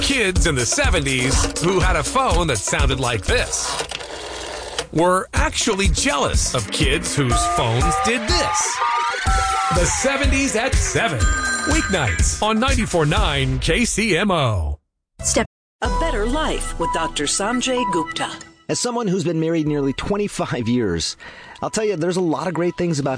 kids in the 70s who had a phone that sounded like this were actually jealous of kids whose phones did this. The 70s at 7. Weeknights on 94.9 KCMO. Step a better life with Dr. Sanjay Gupta. As someone who's been married nearly 25 years, I'll tell you there's a lot of great things about